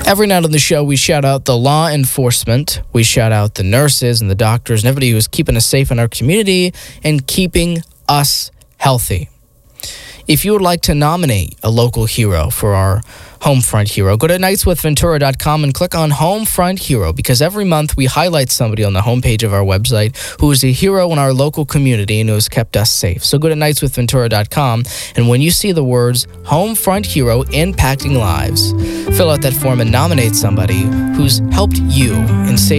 Every night on the show, we shout out the law enforcement. We shout out the nurses and the doctors and everybody who's keeping us safe in our community and keeping us healthy. If you would like to nominate a local hero for our Homefront Hero, go to nightswithventura.com and click on Homefront Hero, because every month we highlight somebody on the homepage of our website who is a hero in our local community and who has kept us safe. So go to nightswithventura.com, and when you see the words Homefront Hero impacting lives, fill out that form and nominate somebody who's helped you and saved